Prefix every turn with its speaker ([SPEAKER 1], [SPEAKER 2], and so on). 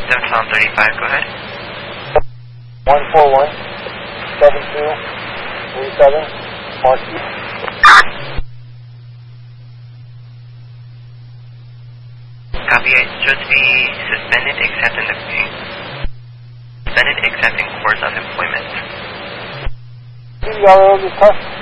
[SPEAKER 1] Tom 35, go ahead.
[SPEAKER 2] 141-7237, Marquis.
[SPEAKER 1] Copy, it should be suspended except in course of employment.
[SPEAKER 2] CDRO request.